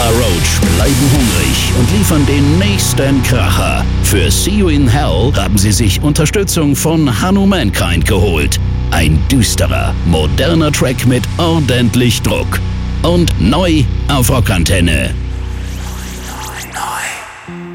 Roach bleiben hungrig und liefern den nächsten Kracher. Für See You in Hell haben sie sich Unterstützung von Hanu Mankind geholt. Ein düsterer, moderner Track mit ordentlich Druck. Und neu auf Rockantenne.